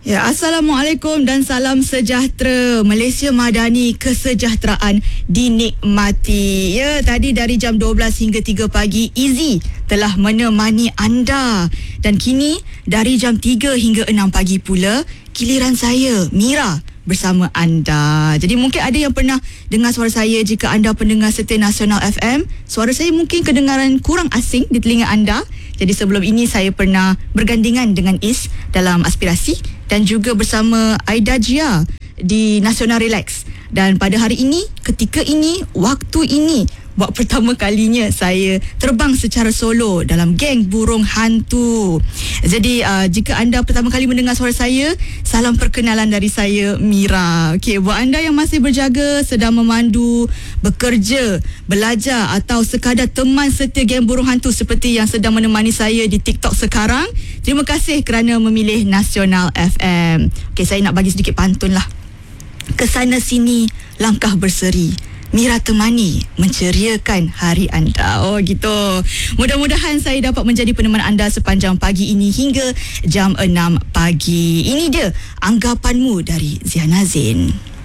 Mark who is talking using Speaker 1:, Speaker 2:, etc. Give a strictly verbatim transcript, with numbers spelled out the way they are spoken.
Speaker 1: Ya, Assalamualaikum dan salam sejahtera. Malaysia Madani, kesejahteraan dinikmati. Ya, tadi dari jam dua belas hingga tiga pagi, Easy telah menemani anda. Dan kini dari jam tiga hingga enam pagi pula, giliran saya, Mira, bersama anda. Jadi mungkin ada yang pernah dengar suara saya jika anda pendengar setia Nasional F M. Suara saya mungkin kedengaran kurang asing di telinga anda. Jadi sebelum ini saya pernah bergandingan dengan Is dalam Aspirasi dan juga bersama Aida Jia di Nasional Relax. Dan pada hari ini, ketika ini, waktu ini, buat pertama kalinya saya terbang secara solo dalam geng burung hantu. Jadi uh, jika anda pertama kali mendengar suara saya, salam perkenalan dari saya, Mira. Okey, buat anda yang masih berjaga, sedang memandu, bekerja, belajar atau sekadar teman setia geng burung hantu seperti yang sedang menemani saya di TikTok sekarang, terima kasih kerana memilih Nasional F M. Okey, saya nak bagi sedikit pantun lah. Kesana sini langkah berseri, Mira temani menceriakan hari anda. Oh gitu. Mudah-mudahan saya dapat menjadi peneman anda sepanjang pagi ini hingga jam enam pagi. Ini dia anggapanmu dari Ziana Zain.